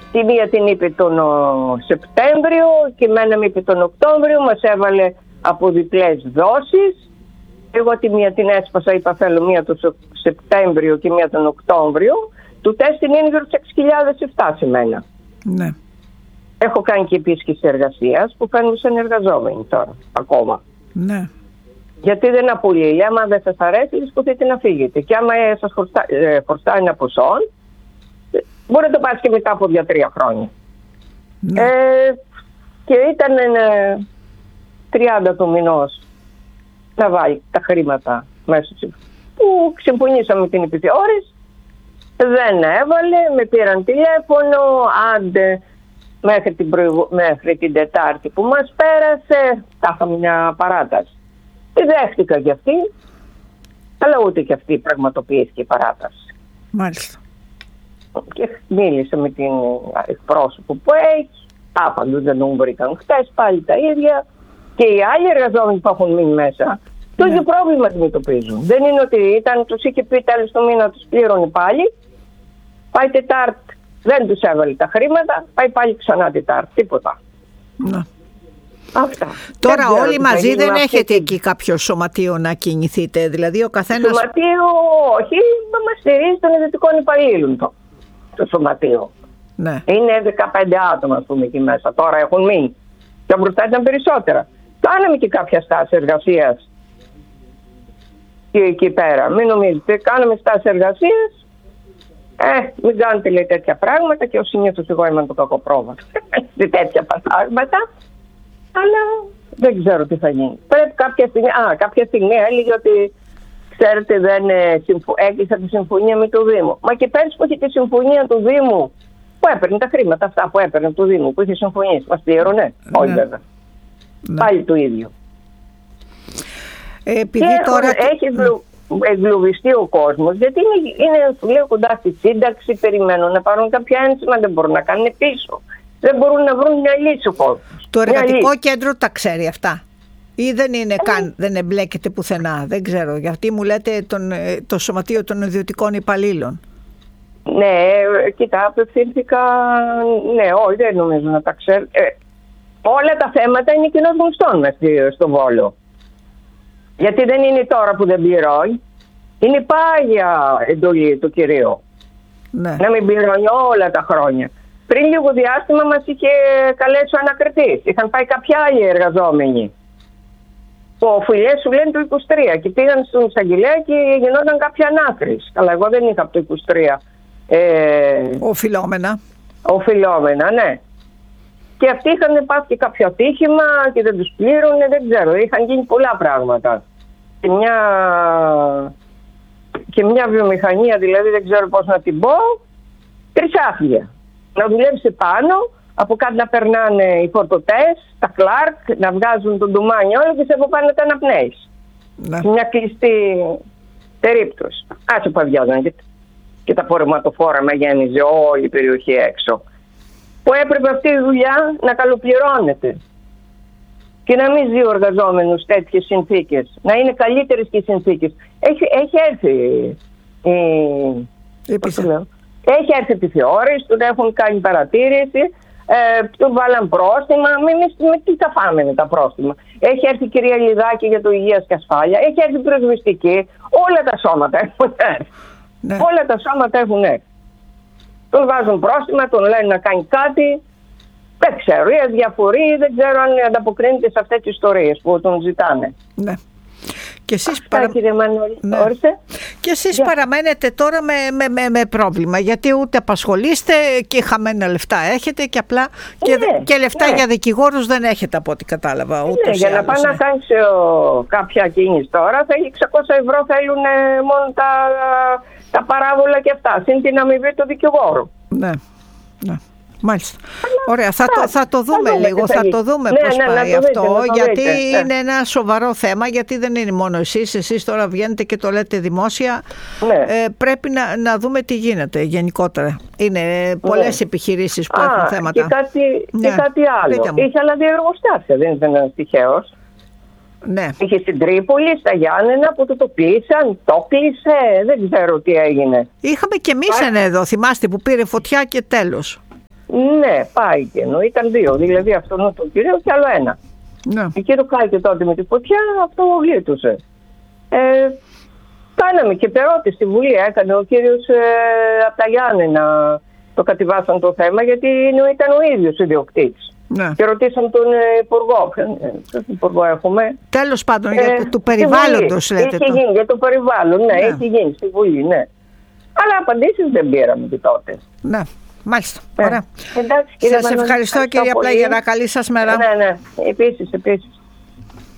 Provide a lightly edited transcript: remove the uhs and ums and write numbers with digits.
Τη μία την είπε τον Σεπτέμβριο και εμένα με είπε τον Οκτώβριο. Μας έβαλε από διπλές δόσεις. Εγώ τη μία την έσπασα, είπα θέλω μία τον Σεπτέμβριο και μία τον Οκτώβριο. Του τεστ είναι γύρω στους 6.007 σε μένα. Ναι. Έχω κάνει και επίσκεψη εργασίας που φαίνομαι σαν εργαζόμενη τώρα ακόμα. Ναι. Γιατί δεν απολύει. Άμα δεν σας αρέσει, σκεφτείτε να φύγετε. Και άμα σας χρωστάει ένα ποσό, μπορεί να το πάρεις και μετά από 2-3 χρόνια. Ναι. Και ήταν 30 του μηνός να βάλει τα χρήματα μέσα που συμφωνήσαμε την επιθεώρηση. Δεν έβαλε, με πήραν τηλέφωνο, άντε μέχρι την Τετάρτη που μας πέρασε, θα είχαμε μια παράταση. Τη δέχτηκα κι αυτή, αλλά ούτε κι αυτή πραγματοποιήθηκε η παράταση. Μάλιστα. Και μίλησα με την εκπρόσωπο που έχει, άπαντος δεν μου βρήκαν χτες, πάλι τα ίδια. Και οι άλλοι εργαζόμενοι που έχουν μείνει μέσα, το ίδιο πρόβλημα αντιμετωπίζουν. Δεν είναι ότι τους είχε πει τέλος του μήνα, τους πλήρωνε πάλι, πάει Τετάρτη, δεν τους έβαλε τα χρήματα, πάει πάλι ξανά Τετάρτη, τίποτα. Ναι. Αυτά. Τώρα όλοι μαζί δεν έχετε εκεί κάποιο σωματείο να κινηθείτε, δηλαδή ο καθένας... Σωματείο όχι, μας στηρίζει των ιδιωτικών υπαλλήλων το σωματείο. Ναι. Είναι 15 άτομα ας πούμε εκεί μέσα, τώρα έχουν μείνει. Και μπροστά ήταν περισσότερα. Κάναμε και κάποια στάση εργασίας και εκεί πέρα. Μην νομίζετε, κάναμε στάση εργασίας. Μην κάνετε λέει τέτοια πράγματα και ως συνήθως εγώ είμαι το κακό πρόβατο. Σε τέτοια πράγματα. Αλλά δεν ξέρω τι θα γίνει. Πρέπει κάποια στιγμή έλεγε ότι ξέρετε δεν έκλεισα τη συμφωνία με το Δήμο. Μα και πέρυσι που είχε τη συμφωνία του Δήμου που έπαιρνε τα χρήματα αυτά που έπαιρνε του Δήμου που είχε συμφωνήσει. Μας πλήρωνε. Όχι βέβαια. Ναι. Πάλι το ίδιο. Επειδή και τώρα... έχει εγκλωβιστεί ο κόσμος γιατί είναι λέω, κοντά στη σύνταξη, περιμένουν να πάρουν κάποια ένσημα, δεν μπορούν να κάνουν πίσω. Δεν μπορούν να βρουν μια λύση ο κόσμος. Το εργατικό κέντρο τα ξέρει αυτά ή δεν είναι καν, δεν εμπλέκεται πουθενά, δεν ξέρω, γιατί μου λέτε το σωματείο των ιδιωτικών υπαλλήλων. Ναι, κοίτα, απευθύνθηκα, ναι, όχι, δεν νομίζω να τα ξέρω. Όλα τα θέματα είναι κοινώς γνωστών μες στο Βόλο. Γιατί δεν είναι τώρα που δεν πληρώνει. Είναι πάγια εντολή του κυρίου. Ναι. Να μην πληρώνει όλα τα χρόνια. Πριν λίγο διάστημα μας είχε καλέσει ο ανακριτής. Είχαν πάει κάποιοι άλλοι εργαζόμενοι. Που οφειλές σου λένε το 23 και πήγαν στον εισαγγελέα και γινόταν κάποια ανάκριση. Αλλά εγώ δεν είχα από το 23. Οφειλόμενα, ναι. Και αυτοί είχαν πάθει και κάποιο ατύχημα και δεν τους πλήρωνε, δεν ξέρω. Είχαν γίνει πολλά πράγματα. Και μια βιομηχανία, δηλαδή δεν ξέρω πώς να την πω, τρισάχλια. Να δουλέψει πάνω, από κάτω να περνάνε οι φορτωτές, τα κλάρκ, να βγάζουν τον ντουμάνι όλο και σε από πάνω να τα αναπνέεις. Ναι. Μια κλειστή περίπτωση. Άσε που αδειάζαν και τα φορεματοφόρα με γέμιζε όλη η περιοχή έξω. Που έπρεπε αυτή η δουλειά να καλοπληρώνεται. Και να μην ζει ο εργαζόμενος τέτοιες συνθήκες. Να είναι καλύτερες και οι συνθήκες. Έχει έρθει έχει έρθει επιθεώρηση, του έχουν κάνει παρατήρηση, του βάλαν πρόστιμα. Με τι θα φάμε με τα πρόστιμα. Έχει έρθει η κυρία Λιδάκη για το υγείας και ασφάλεια. Έχει έρθει η πρεσβυστική. Όλα τα σώματα έχουν έρθει. Ναι. Όλα τα σώματα έχουν έρθει. Τον βάζουν πρόστιμα, τον λένε να κάνει κάτι. Δεν ξέρω, η αδιαφορία δεν ξέρω αν ανταποκρίνεται σε αυτές τις ιστορίες που τον ζητάνε. Ναι. Και εσείς, ναι. Και εσείς παραμένετε τώρα με πρόβλημα, γιατί ούτε απασχολείστε και χαμένα λεφτά έχετε και απλά και λεφτά για δικηγόρους δεν έχετε από ό,τι κατάλαβα. Για να πάει να κάνει κάποια κίνηση τώρα θέλει 600 ευρώ, θέλουν μόνο τα παράβολα και αυτά, συν την αμοιβή του δικηγόρου. Ναι, ναι. Μάλιστα. Ωραία, θα το δούμε λίγο, θα το δούμε πώς πάει αυτό, γιατί είναι ένα σοβαρό θέμα, γιατί δεν είναι μόνο εσείς τώρα βγαίνετε και το λέτε δημόσια, πρέπει να δούμε τι γίνεται γενικότερα. Είναι πολλές επιχειρήσεις που έχουν θέματα. Και κάτι άλλο, είχε άλλα δύο εργοστάσια, δεν ήταν ένας τυχαίος. Ναι. Είχε στην Τρίπολη, στα Γιάννενα που το κλείσαν, το κλείσε, δεν ξέρω τι έγινε. Είχαμε και εμείς ένα εδώ, θυμάστε, που πήρε φωτιά και τέλος. Ναι, πάει και ενώ ήταν 2. Δηλαδή αυτόν τον κύριο και άλλο ένα. Ναι. Εκεί το κάλυκε τότε με τη φωτιά, αυτό γλίτωσε. Κάναμε και περώτηση στη Βουλή, έκανε ο κύριος από τα Γιάννενα, το κατεβάσαν το θέμα, γιατί ήταν ο ίδιος ιδιοκτήτης. Ναι. Και ρωτήσαμε τον Υπουργό. Ποιος Υπουργό έχουμε? Τέλος πάντων, για το περιβάλλοντος λέτε. Είχε γίνει για το περιβάλλον, ναι, έχει γίνει στη Βουλή, ναι. Αλλά απαντήσεις δεν πήραμε και τότε. Ναι, μάλιστα. Ωραία. Σας ευχαριστώ κυρία Πλαγερά, καλή σας μέρα. Ναι, επίσης.